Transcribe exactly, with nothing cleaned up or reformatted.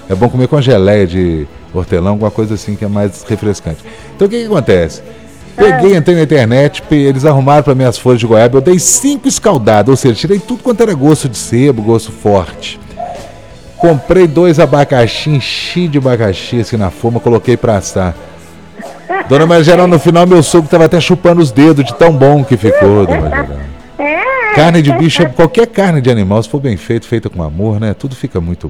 É bom comer com geleia de hortelã, alguma coisa assim que é mais refrescante. Então o que que acontece? Peguei, entrei na internet, pe- eles arrumaram para mim as folhas de goiaba, eu dei cinco escaldadas, ou seja, tirei tudo quanto era gosto de sebo, gosto forte. Comprei dois abacaxi, enchi de abacaxi assim na forma, coloquei pra assar. Dona Maria Geralda, no final meu sogro tava até chupando os dedos de tão bom que ficou, Dona Maria Geralda. É. Carne de bicho, qualquer carne de animal, se for bem feito, feita com amor, né? Tudo fica muito